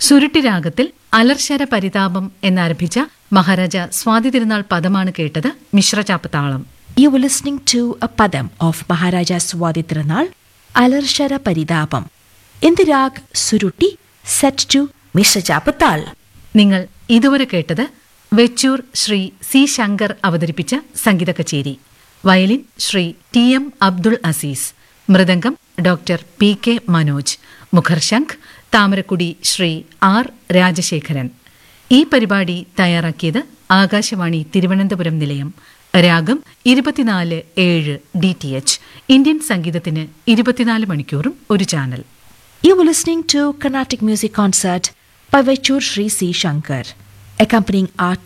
സുരുട്ടി രാഗത്തിൽ അലർശര പരിതാപം എന്നാരംഭിച്ച മഹാരാജ സ്വാതി തിരുനാൾ പദമാണ് കേട്ടത്. മിശ്രചാപ്പ് താളം. You were listening to a padam of Maharaja Swati Tirunal, Alarshara Paridapam, in the rag Surutti, set to Mishra Chapatal. നിങ്ങൾ ഇതുവരെ കേട്ടത് വെച്ചൂർ ശ്രീ സി ശങ്കർ അവതരിപ്പിച്ച സംഗീത കച്ചേരി. Violin Shri T M Abdul Azeez, mridangam doctor P K Manoj, മുഖർശംഖ് Thamarakudy Shri R Rajasekharan. ഈ പരിപാടി തയ്യാറാക്കിയത് ആകാശവാണി തിരുവനന്തപുരം നിലയം. രാഗം 24/7 DTH. ഇന്ത്യൻ സംഗീതത്തിന് 24 മണിക്കൂറും ഒരു channel. You were listening to Carnatic Music Concert by Vechur Sri C. Shankar, accompanying art